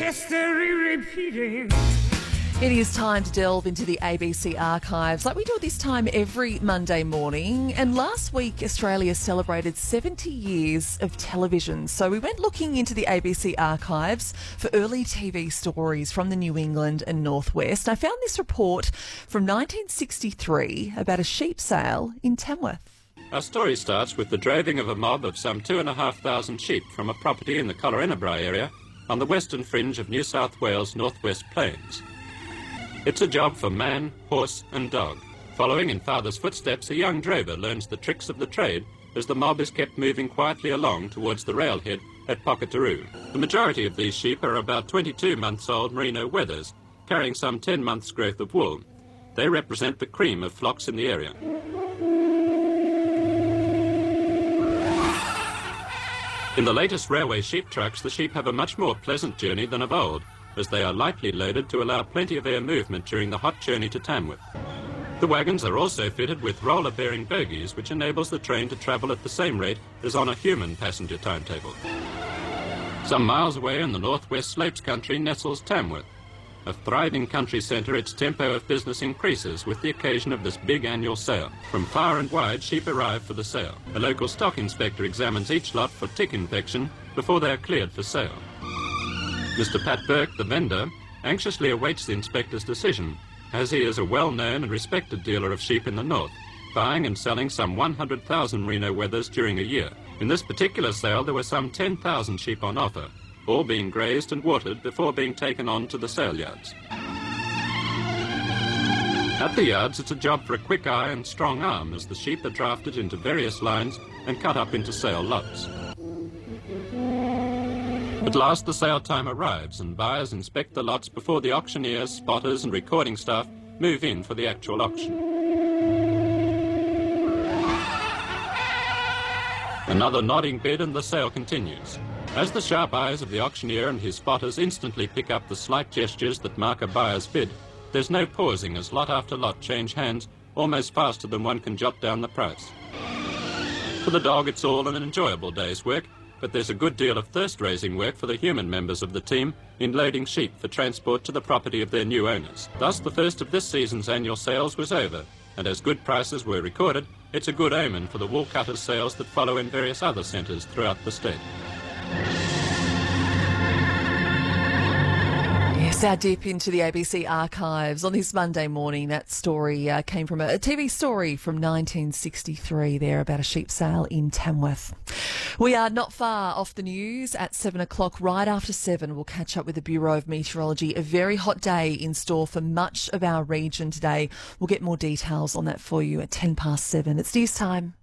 history repeating. It is time to delve into the ABC archives like we do at this time every Monday morning. And last week, Australia celebrated 70 years of television. So we went looking into the ABC archives for early TV stories from the New England and Northwest. I found this report from 1963 about a sheep sale in Tamworth. Our story starts with the droving of a mob of some 2,500 sheep from a property in the Collarenebra area on the western fringe of New South Wales' Northwest Plains. It's a job for man, horse and dog. Following in father's footsteps, a young drover learns the tricks of the trade as the mob is kept moving quietly along towards the railhead at Pokataroo. The majority of these sheep are about 22-months-old merino wethers, carrying some 10 months' growth of wool. They represent the cream of flocks in the area. In the latest railway sheep trucks, the sheep have a much more pleasant journey than of old, as they are lightly loaded to allow plenty of air movement during the hot journey to Tamworth. The wagons are also fitted with roller-bearing bogies, which enables the train to travel at the same rate as on a human passenger timetable. Some miles away in the northwest slopes country nestles Tamworth. A thriving country centre, its tempo of business increases with the occasion of this big annual sale. From far and wide, sheep arrive for the sale. A local stock inspector examines each lot for tick infection before they are cleared for sale. Mr. Pat Burke, the vendor, anxiously awaits the inspector's decision, as he is a well-known and respected dealer of sheep in the north, buying and selling some 100,000 merino wethers during a year. In this particular sale, there were some 10,000 sheep on offer, all being grazed and watered before being taken on to the sale yards. At the yards, it's a job for a quick eye and strong arm, as the sheep are drafted into various lines and cut up into sale lots. At last, the sale time arrives and buyers inspect the lots before the auctioneers, spotters and recording staff move in for the actual auction. Another nodding bid and the sale continues. As the sharp eyes of the auctioneer and his spotters instantly pick up the slight gestures that mark a buyer's bid, there's no pausing as lot after lot change hands almost faster than one can jot down the price. For the dog, it's all an enjoyable day's work, but there's a good deal of thirst-raising work for the human members of the team in loading sheep for transport to the property of their new owners. Thus, the first of this season's annual sales was over, and as good prices were recorded, it's a good omen for the woolcutters' sales that follow in various other centres throughout the state. Yes, our dip into the ABC archives on this Monday morning. That story came from a TV story from 1963 there about a sheep sale in Tamworth. We are not far off the news at 7 o'clock. Right after 7, we'll catch up with the Bureau of Meteorology. A very hot day in store for much of our region today. We'll get more details on that for you at 7:10. It's news time.